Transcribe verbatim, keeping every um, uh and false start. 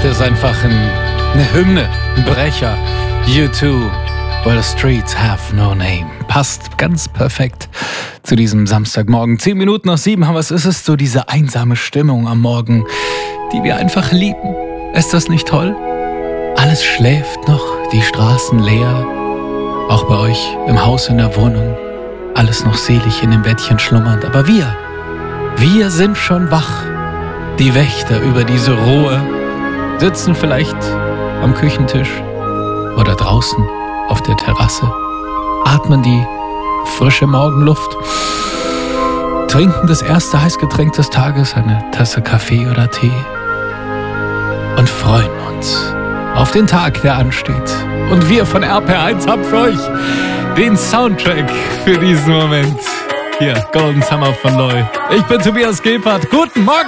Geschichte ist einfach ein, eine Hymne, ein Brecher. U two, Where the Streets Have No Name. Passt ganz perfekt zu diesem Samstagmorgen. Zehn Minuten nach sieben, aber es ist es so diese einsame Stimmung am Morgen, die wir einfach lieben. Ist das nicht toll? Alles schläft noch, die Straßen leer. Auch bei euch im Haus, in der Wohnung. Alles noch selig in dem Bettchen schlummernd. Aber wir, wir sind schon wach. Die Wächter über diese Ruhe sitzen vielleicht am Küchentisch oder draußen auf der Terrasse, atmen die frische Morgenluft, trinken das erste Heißgetränk des Tages, eine Tasse Kaffee oder Tee und freuen uns auf den Tag, der ansteht. Und wir von R P R eins haben für euch den Soundtrack für diesen Moment. Hier, Golden Summer von Loy. Ich bin Tobias Gebhardt. Guten Morgen!